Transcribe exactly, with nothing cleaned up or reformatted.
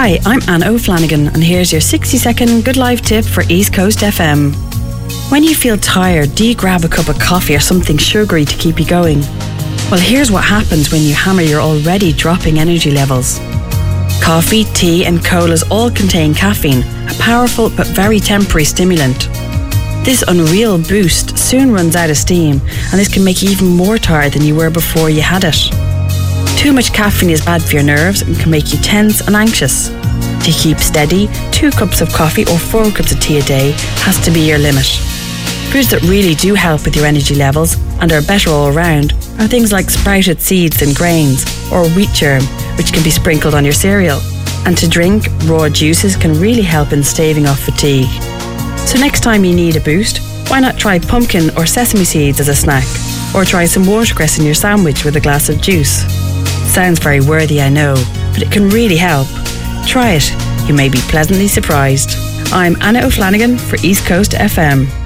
Hi, I'm Anna O'Flanagan, and here's your sixty second Good Life tip for East Coast F M. When you feel tired, do you grab a cup of coffee or something sugary to keep you going? Well, here's what happens when you hammer your already dropping energy levels. Coffee, tea and colas all contain caffeine, a powerful but very temporary stimulant. This unreal boost soon runs out of steam, and this can make you even more tired than you were before you had it. Too much caffeine is bad for your nerves and can make you tense and anxious. To keep steady, two cups of coffee or four cups of tea a day has to be your limit. Foods that really do help with your energy levels and are better all around are things like sprouted seeds and grains, or wheat germ, which can be sprinkled on your cereal. And to drink, raw juices can really help in staving off fatigue. So next time you need a boost, why not try pumpkin or sesame seeds as a snack, or try some watercress in your sandwich with a glass of juice. Sounds very worthy, I know, but it can really help. Try it. You may be pleasantly surprised. I'm Anna O'Flanagan for East Coast F M.